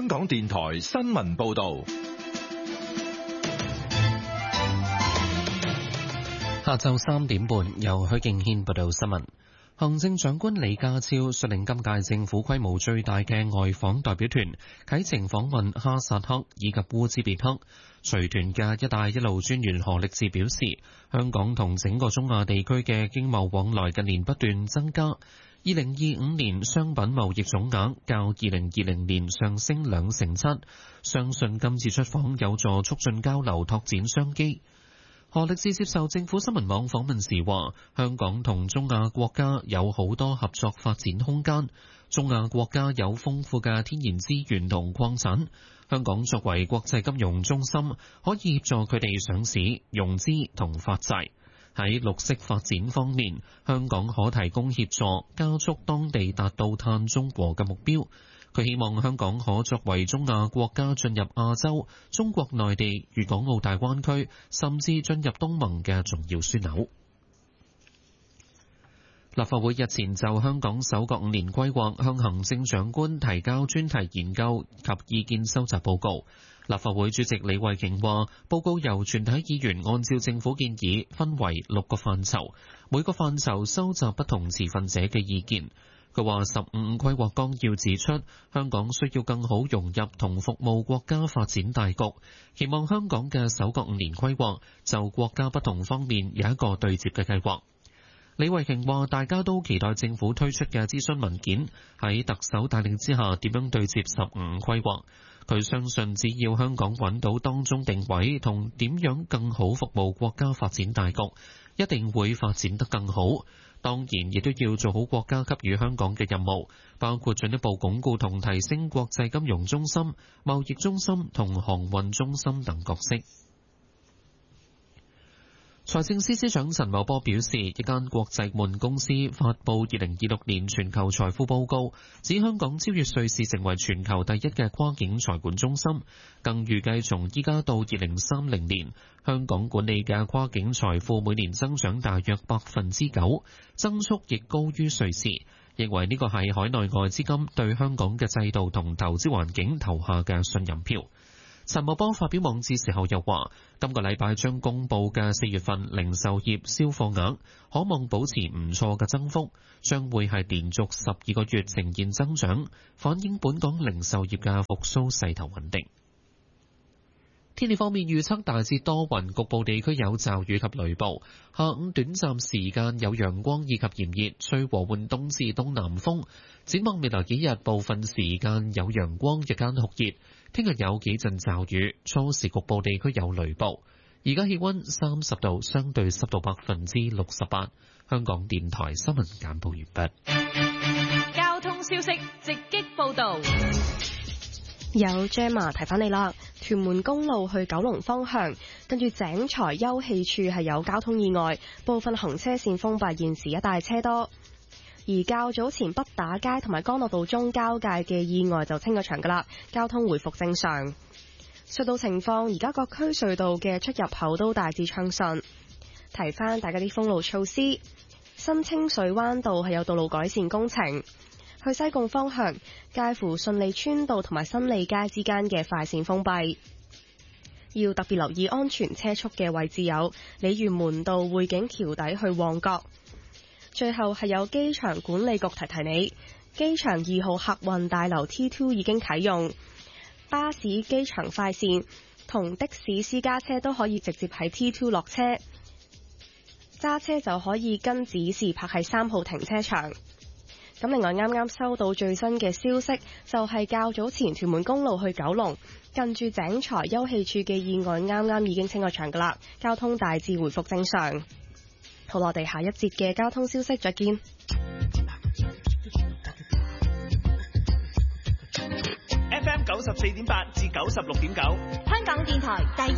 香港電台新聞報道。 下晝3點半，由許敬軒報道新聞。行政長官李家超率領今屆政府規模最大嘅外訪代表團啟程訪問哈薩克以及烏茲別克。隨團嘅一帶一路專員何力智表示，香港同整個中亞地區嘅經貿往來近年不斷增加。2025年商品貿易總額較2020年上升2.7%，相信今次出訪有助促進交流，拓展商機。何力智接受政府新聞網訪問時話，香港同中亞國家有好多合作發展空間，中亞國家有豐富嘅天然資源同礦產，香港作為國際金融中心，可以協助佢哋上市、融資同發債。喺綠色發展方面，香港可提供協助，加速當地達到碳中和嘅目標。佢希望香港可作為中亞國家進入亞洲、中國內地、粵港澳大灣區，甚至進入東盟嘅重要樞紐。立法會日前就香港首個5年規劃向行政長官提交專題研究及意見收集報告。立法會主席李慧瓊話，報告由全體議員按照政府建議分為6個範疇，每個範疇收集不同持份者嘅意見。佢話15規劃綱要指出，香港需要更好融入同服務國家發展大局，期望香港嘅首個5年規劃就國家不同方面有一個對接嘅計劃。李慧瓊話，大家都期待政府推出嘅諮詢文件喺特首帶領之下點樣對接15規劃。佢相信只要香港揾到當中定位同點樣更好服務國家發展大局，一定會發展得更好。當然亦都要做好國家給予香港嘅任務，包括進一步鞏固同提升國際金融中心、貿易中心同航運中心等角色。財政司司長陳茂波表示，一間國際顧問公司發布2026年全球財富報告，指香港超越瑞士成為全球第一嘅跨境財管中心，更預計從依家到2030年，香港管理嘅跨境財富每年增長大約9%，增速亦高於瑞士，認為呢個係海內外資金對香港嘅制度同投資環境投下嘅信任票。陳茂波發表網誌時候又話，今個禮拜將公佈嘅4月份零售業銷貨額可望保持唔錯嘅增幅，將會係連續12個月呈現增長，反映本港零售業嘅復甦勢頭穩定。天氣方面預測大致多雲，局部地區有驟雨及雷暴，下午短暫時間有陽光以及炎熱，吹和緩東至東南風。展望未來幾日，部分時間有陽光，日間酷熱。聽日有幾陣驟雨，初時局部地區有雷暴。而家氣溫30度，相對濕度68%。香港電台新聞簡報完畢。 交通消息直擊報道。 有 Gemma 提返你啦，屯門公路去九龍方向，跟住井財休憩處係有交通意外，部分行車線封閉，現時一帶車多。而較早前北打街同埋干諾道中交界嘅意外就清咗場噶啦，交通回復正常。隧道情況，而家各區隧道嘅出入口都大致暢順。提翻大家啲封路措施，新清水灣道係有道路改善工程。去西貢方向，介乎順利村道同埋新利街之間嘅快線封閉，要特別留意安全車速嘅位置有鯉魚門道匯景橋底去旺角。最後係有機場管理局提提你，機場2號客運大樓 T2 已經啟用，巴士機場快線同的士私家車都可以直接喺 T2 落車，揸車就可以跟指示泊喺3號停車場。咁另外啱啱收到最新嘅消息，就係較早前屯門公路去九龍近住井財休憩處嘅意外啱啱已經清咗場噶啦，交通大致回復正常。好，我哋下一節嘅交通消息再見。 FM 94.8至96.9， 香港電台第